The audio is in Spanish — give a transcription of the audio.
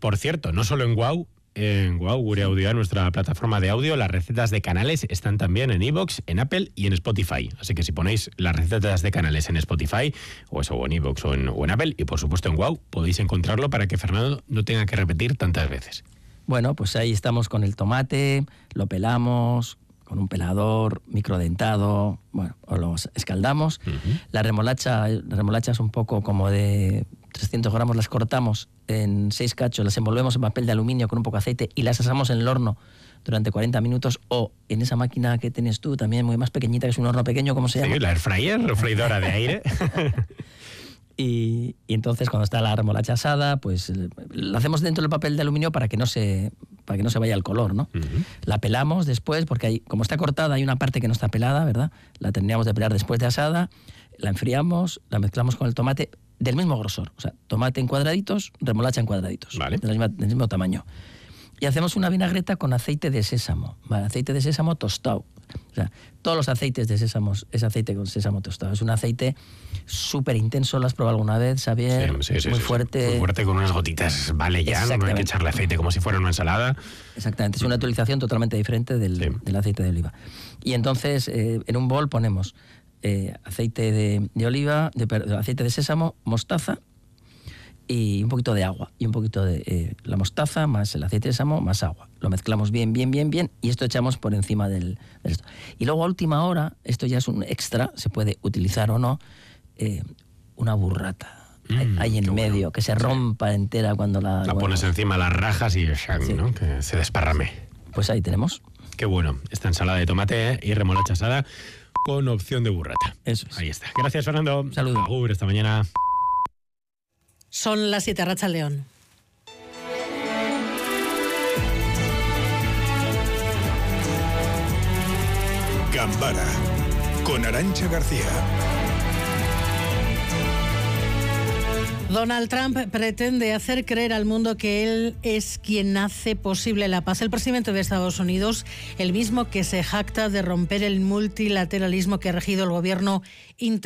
Por cierto, no solo en Guau, Gure Audio, nuestra plataforma de audio, las recetas de Canales están también en iVoox, en Apple y en Spotify. Así que si ponéis las recetas de Canales en Spotify, o en iVoox o en Apple, y por supuesto en Guau, podéis encontrarlo para que Fernando no tenga que repetir tantas veces. Bueno, pues ahí estamos con el tomate, lo pelamos con un pelador microdentado, bueno, o lo escaldamos. La remolacha es un poco como de 300 gramos, las cortamos en 6 cachos, las envolvemos en papel de aluminio con un poco de aceite y las asamos en el horno durante 40 minutos, o en esa máquina que tienes tú, también muy más pequeñita, que es un horno pequeño, ¿cómo se llama? Sí, la air fryer, o freidora de aire. Y entonces cuando está la remolacha asada, pues la hacemos dentro del papel de aluminio para que no se vaya el color, ¿no? La pelamos después, porque como está cortada hay una parte que no está pelada, ¿verdad? La tendríamos de pelar después de asada, la enfriamos, la mezclamos con el tomate del mismo grosor, o sea, tomate en cuadraditos, remolacha en cuadraditos, vale, del mismo tamaño. Y hacemos una vinagreta con aceite de sésamo, ¿vale? Aceite de sésamo tostado. O sea, todos los aceites de sésamo es aceite con sésamo tostado. Es un aceite súper intenso, ¿lo has probado alguna vez, Xavier? Sí, muy fuerte. Muy fuerte, con unas gotitas, vale ya, no hay que echarle aceite como si fuera una ensalada. Exactamente, es una utilización totalmente diferente del aceite de oliva. Y entonces, en un bol ponemos aceite de oliva, aceite de sésamo, mostaza, y un poquito de agua, y un poquito de la mostaza más el aceite de sésamo más agua. Lo mezclamos bien, y esto echamos por encima del esto. Y luego a última hora, esto ya es un extra, se puede utilizar o no, una burrata ahí en medio, bueno, que se rompa entera cuando la pones encima, las rajas y ¿no? Que se desparrame. Pues ahí tenemos. Qué bueno, esta ensalada de tomate y remolacha asada con opción de burrata. Eso es. Ahí está. Gracias, Fernando. Saludos. Agur, esta mañana. Son las 7, Arratsaldeon. Gambara, con Arantxa García. Donald Trump pretende hacer creer al mundo que él es quien hace posible la paz. El presidente de Estados Unidos, el mismo que se jacta de romper el multilateralismo que ha regido el gobierno internacional.